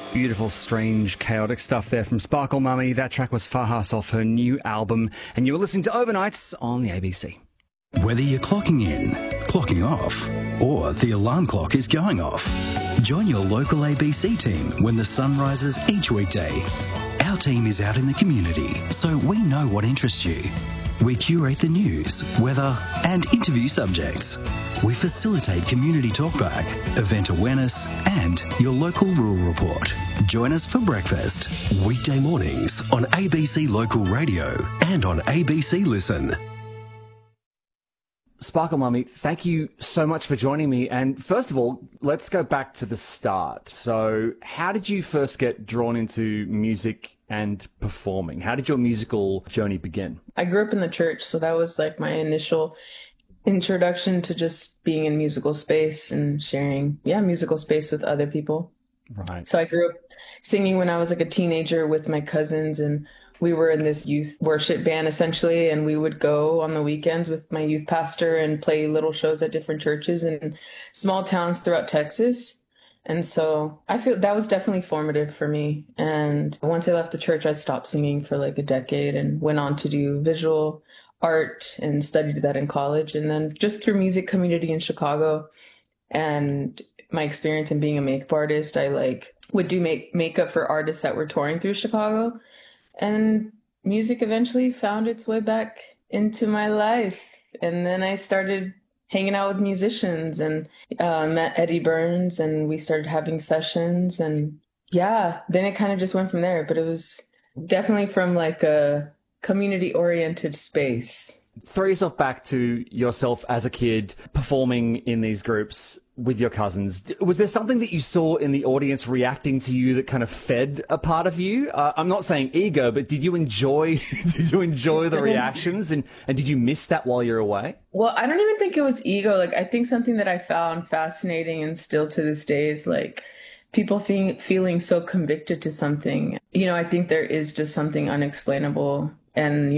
Beautiful, strange, chaotic stuff there from Sparkle Mummy. That track was Fahas off her new album, and you were listening to Overnights on the ABC. Whether you're clocking in, clocking off, or the alarm clock is going off, join your local ABC team when the sun rises each weekday. Our team is out in the community, so we know what interests you. We curate the news, weather, and interview subjects. We facilitate community talkback, event awareness, and your local rural report. Join us for breakfast, weekday mornings on ABC Local Radio and on ABC Listen. Sparkle Mummy, thank you so much for joining me. And first of all, let's go back to the start. So how did you first get drawn into music and performing? How did your musical journey begin? I grew up in the church, so that was like my initial introduction to just being in musical space and sharing, musical space with other people. Right. So I grew up singing when I was like a teenager with my cousins, and we were in this youth worship band essentially, and we would go on the weekends with my youth pastor and play little shows at different churches in small towns throughout Texas. And so I feel that was definitely formative for me. And once I left the church, I stopped singing for like a decade and went on to do visual art and studied that in college. And then just through music community in Chicago and my experience in being a makeup artist, I would do makeup for artists that were touring through Chicago. And music eventually found its way back into my life. And then I started hanging out with musicians and met Eddie Burns, and we started having sessions. And then it kind of just went from there. But it was definitely from like a community-oriented space. Throw yourself back to yourself as a kid performing in these groups with your cousins. Was there something that you saw in the audience reacting to you that kind of fed a part of you? I'm not saying ego, but did you enjoy the reactions and did you miss that while you're away? Well, I don't even think it was ego. Like, I think something that I found fascinating and still to this day is like people feeling so convicted to something. I think there is just something unexplainable, and,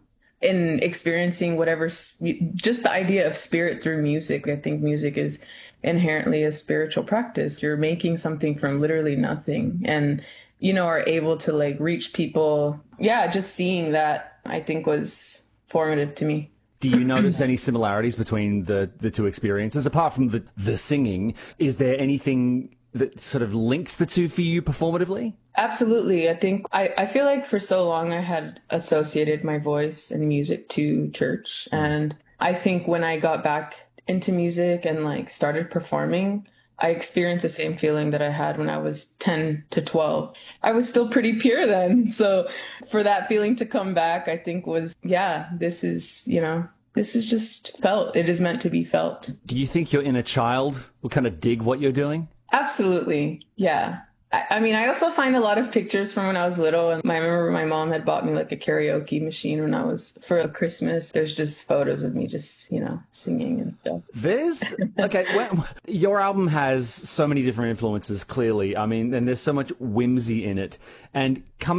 in experiencing whatever, just the idea of spirit through music. I think music is inherently a spiritual practice. You're making something from literally nothing and, are able to like reach people. Yeah, just seeing that I think was formative to me. Do you notice any similarities between the two experiences? Apart from the singing, is there anything that sort of links the two for you performatively? Absolutely. I think I feel like for so long I had associated my voice and music to church. And I think when I got back into music and like started performing, I experienced the same feeling that I had when I was 10 to 12. I was still pretty pure then. So for that feeling to come back, I think was, this is just felt. It is meant to be felt. Do you think your inner child will kind of dig what you're doing? Absolutely. Yeah. I mean, I also find a lot of pictures from when I was little, and I remember my mom had bought me like a karaoke machine when I was for a Christmas. There's just photos of me just, singing and stuff. Your album has so many different influences, clearly. I mean, and there's so much whimsy in it. And coming